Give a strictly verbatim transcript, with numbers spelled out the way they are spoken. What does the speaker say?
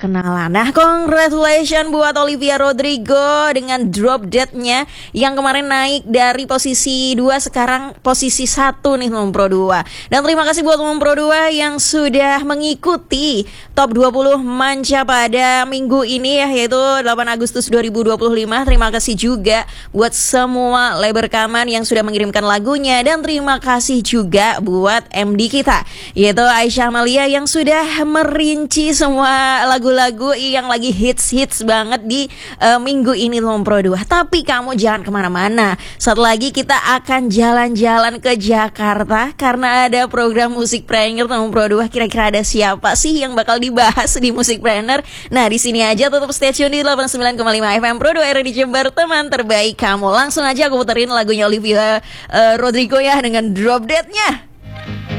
kenalan. Nah, congratulations buat Olivia Rodrigo dengan Drop Dead-nya yang kemarin naik dari posisi dua sekarang posisi satu nih Teman Pro dua. Dan terima kasih buat Teman Pro dua yang sudah mengikuti Top dua puluh Manca pada minggu ini ya, yaitu delapan Agustus dua ribu dua puluh lima. Terima kasih juga buat semua label rekaman yang sudah mengirimkan lagunya, dan terima kasih juga buat M D kita yaitu Aisyah Amalia yang sudah merinci semua lagu-lagu yang lagi hits-hits banget di uh, minggu ini Teman Pro dua. Tapi kamu jangan kemana-mana, saat lagi kita akan jalan-jalan ke Jakarta karena ada program Musik Pranger Teman Pro dua. Kira-kira ada siapa sih yang bakal dibahas di Musik Pranger? Nah, di sini aja, tetap stay tune di delapan puluh sembilan koma lima F M Pro dua R di Jember, teman terbaik kamu. Langsung aja aku puterin lagunya Olivia uh, Rodrigo ya dengan Drop Dead-nya.